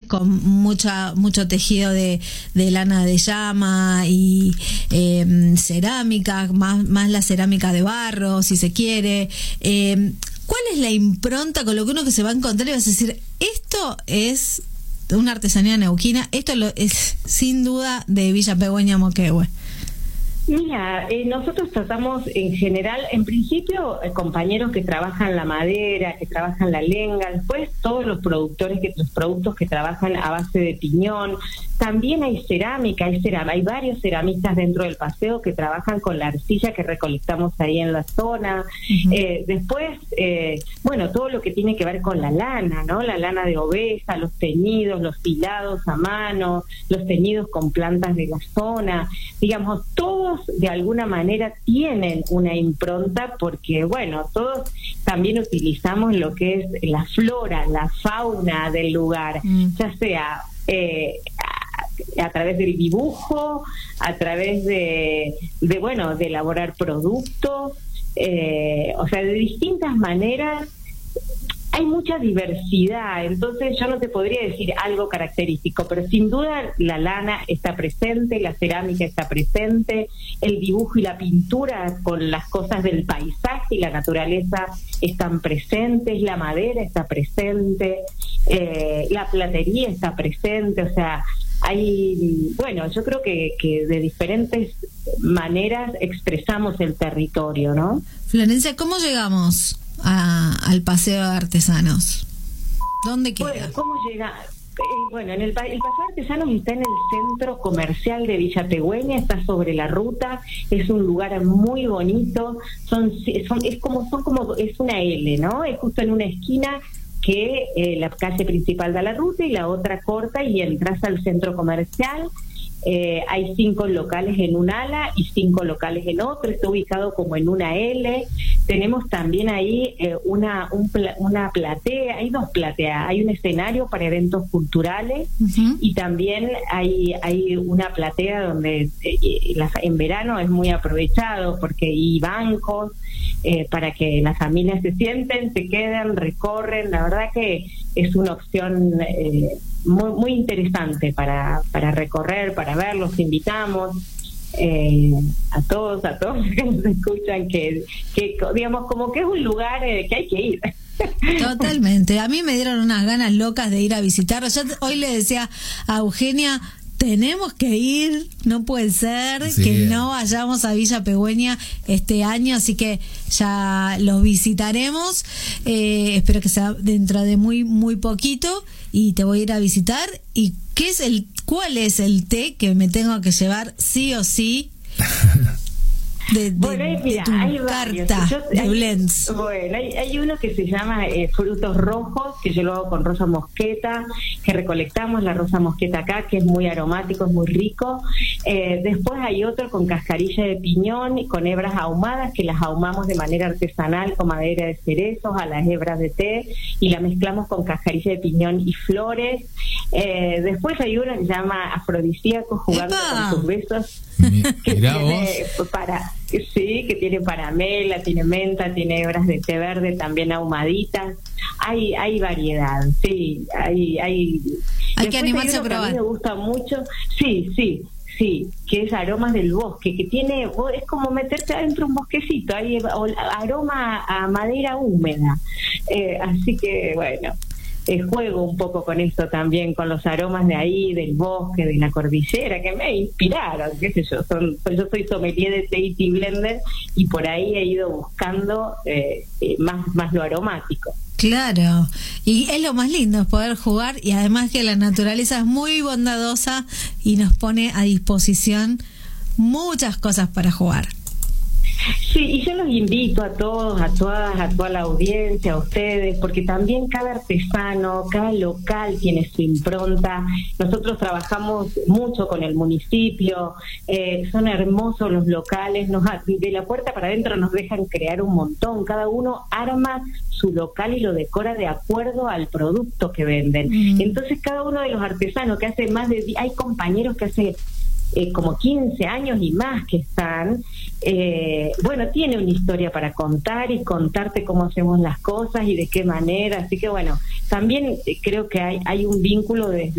con mucho tejido de lana de llama y cerámica, más la cerámica de barro, si se quiere. ¿Cuál es la impronta con lo que uno que se va a encontrar y vas a decir, esto es una artesanía neuquina, esto es sin duda de Villa Pegüeña Moquehue? Mira, nosotros tratamos en general, en principio, compañeros que trabajan la madera, que trabajan la lenga, después todos los productos que trabajan a base de piñón. También hay cerámica, hay varios ceramistas dentro del paseo que trabajan con la arcilla que recolectamos ahí en la zona. Después, bueno, todo lo que tiene que ver con la lana, ¿no? La lana de oveja, los teñidos, los hilados a mano, los teñidos con plantas de la zona, digamos, todos de alguna manera tienen una impronta porque, bueno, todos también utilizamos lo que es la flora, la fauna del lugar, ya sea a través del dibujo, a través de elaborar productos, o sea, de distintas maneras. Hay mucha diversidad, entonces yo no te podría decir algo característico, pero sin duda la lana está presente, la cerámica está presente, el dibujo y la pintura con las cosas del paisaje y la naturaleza están presentes, la madera está presente, la platería está presente, o sea, yo creo que de diferentes maneras expresamos el territorio, ¿no? Florencia, ¿cómo llegamos al Paseo de Artesanos? ¿Dónde queda? Bueno, ¿cómo llega? El Paseo de Artesanos está en el centro comercial de Villa Pegüeña, está sobre la ruta, es un lugar muy bonito, es una L, ¿no? Es justo en una esquina que la calle principal da la ruta y la otra corta y entras al centro comercial. Hay 5 locales en un ala y 5 locales en otro, está ubicado como en una L. Tenemos también ahí una platea, hay 2 plateas, hay un escenario para eventos culturales y también hay una platea donde en verano es muy aprovechado porque hay bancos para que las familias se sienten, se queden, recorren. La verdad que es una opción muy, muy interesante para recorrer, para ver. Los invitamos a todos que nos escuchan, que digamos como que es un lugar que hay que ir. Totalmente, a mí me dieron unas ganas locas de ir a visitarlo. Yo hoy le decía a Eugenia, tenemos que ir, no puede ser que no vayamos a Villa Pegüeña este año, así que ya los visitaremos, espero que sea dentro de muy muy poquito y te voy a ir a visitar. ¿Y cuál es el té que me tengo que llevar sí o sí de tu carta de blends? Bueno, hay uno que se llama frutos rojos, que yo lo hago con rosa mosqueta, que recolectamos la rosa mosqueta acá, que es muy aromático, es muy rico. Después hay otro con cascarilla de piñón y con hebras ahumadas, que las ahumamos de manera artesanal con madera de cerezos a las hebras de té y la mezclamos con cascarilla de piñón y flores. Después hay uno que se llama afrodisíaco, jugando con tus besos, que tiene paramela, tiene menta, tiene hebras de té verde también ahumaditas. Hay variedad, sí, hay que animarse a probar. A mí me gusta mucho, sí, que es aromas del bosque, que es como meterte adentro un bosquecito, hay aroma a madera húmeda, así que bueno, juego un poco con esto también, con los aromas de ahí, del bosque, de la cordillera, que me inspiraron, qué sé yo, yo soy sommelier de té y tea blender y por ahí he ido buscando más lo aromático. Claro, y es lo más lindo, es poder jugar, y además que la naturaleza es muy bondadosa y nos pone a disposición muchas cosas para jugar. Sí, y yo los invito a todos, a toda la audiencia, a ustedes, porque también cada artesano, cada local tiene su impronta. Nosotros trabajamos mucho con el municipio, son hermosos los locales, de la puerta para adentro nos dejan crear un montón, cada uno arma su local y lo decora de acuerdo al producto que venden. Entonces cada uno de los artesanos que hace hay compañeros que hace como 15 años y más que están, tiene una historia para contar y contarte cómo hacemos las cosas y de qué manera, así que bueno, también creo que hay un vínculo desde